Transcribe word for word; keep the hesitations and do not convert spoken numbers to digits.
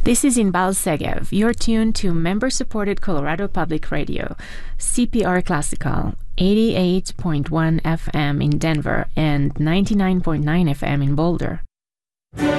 This is Inbal Segev. You're tuned to member-supported Colorado Public Radio, C P R Classical, eighty-eight point one F M in Denver and ninety-nine point nine F M in Boulder.